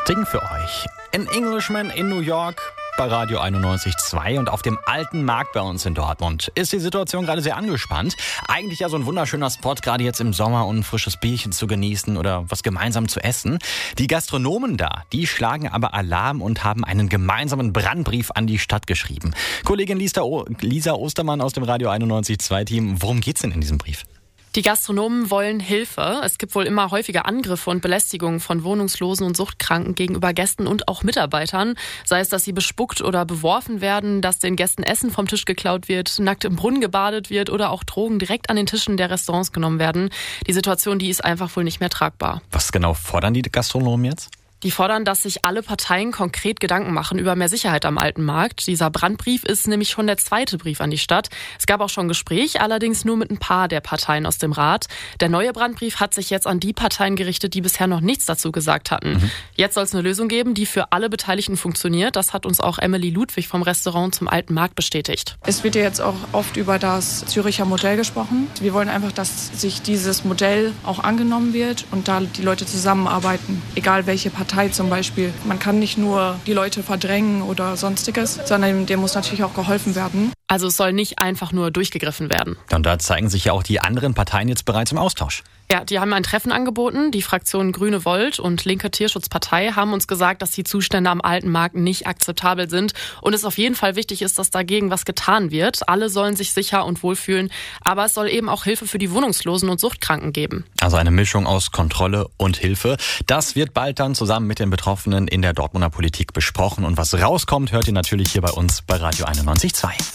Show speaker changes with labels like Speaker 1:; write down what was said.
Speaker 1: Ding für euch. An Englishman in New York bei Radio 91.2 und auf dem alten Markt bei uns in Dortmund ist die Situation gerade sehr angespannt. Eigentlich ja so ein wunderschöner Spot, gerade jetzt im Sommer, um ein frisches Bierchen zu genießen oder was gemeinsam zu essen. Die Gastronomen da, die schlagen aber Alarm und haben einen gemeinsamen Brandbrief an die Stadt geschrieben. Kollegin Lisa Ostermann aus dem Radio 91.2 Team, worum geht's denn in diesem Brief?
Speaker 2: Die Gastronomen wollen Hilfe. Es gibt wohl immer häufige Angriffe und Belästigungen von Wohnungslosen und Suchtkranken gegenüber Gästen und auch Mitarbeitern. Sei es, dass sie bespuckt oder beworfen werden, dass den Gästen Essen vom Tisch geklaut wird, nackt im Brunnen gebadet wird oder auch Drogen direkt an den Tischen der Restaurants genommen werden. Die Situation, die ist einfach wohl nicht mehr tragbar.
Speaker 1: Was genau fordern die Gastronomen jetzt?
Speaker 2: Die fordern, dass sich alle Parteien konkret Gedanken machen über mehr Sicherheit am alten Markt. Dieser Brandbrief ist nämlich schon der zweite Brief an die Stadt. Es gab auch schon ein Gespräch, allerdings nur mit ein paar der Parteien aus dem Rat. Der neue Brandbrief hat sich jetzt an die Parteien gerichtet, die bisher noch nichts dazu gesagt hatten. Jetzt soll es eine Lösung geben, die für alle Beteiligten funktioniert. Das hat uns auch Emily Ludwig vom Restaurant zum alten Markt bestätigt.
Speaker 3: Es wird ja jetzt auch oft über das Züricher Modell gesprochen. Wir wollen einfach, dass sich dieses Modell auch angenommen wird und da die Leute zusammenarbeiten, egal welche Partei zum Beispiel. Man kann nicht nur die Leute verdrängen oder sonstiges, sondern dem muss natürlich auch geholfen werden.
Speaker 2: Also es soll nicht einfach nur durchgegriffen werden.
Speaker 1: Und da zeigen sich ja auch die anderen Parteien jetzt bereits im Austausch.
Speaker 2: Ja, die haben ein Treffen angeboten. Die Fraktionen Grüne Volt und Linke Tierschutzpartei haben uns gesagt, dass die Zustände am alten Markt nicht akzeptabel sind und es auf jeden Fall wichtig ist, dass dagegen was getan wird. Alle sollen sich sicher und wohl fühlen, aber es soll eben auch Hilfe für die Wohnungslosen und Suchtkranken geben.
Speaker 1: Also eine Mischung aus Kontrolle und Hilfe. Das wird bald dann zusammen mit den Betroffenen in der Dortmunder Politik besprochen und was rauskommt, hört ihr natürlich hier bei uns bei Radio 91.2.